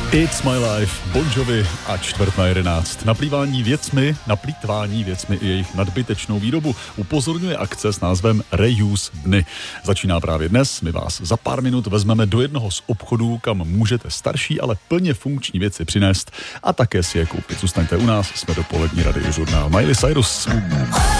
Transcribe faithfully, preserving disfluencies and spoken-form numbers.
It's my life, Bon Jovi a čtvrt na jedenáct. Na plývání věcmi, na plýtvání věcmi i jejich nadbytečnou výrobu upozorňuje akce s názvem Reuse dny. Začíná právě dnes, my vás za pár minut vezmeme do jednoho z obchodů, kam můžete starší, ale plně funkční věci přinést a také si je koupit. Zůstaňte u nás, jsme dopolední radiožurnál Miley Cyrus.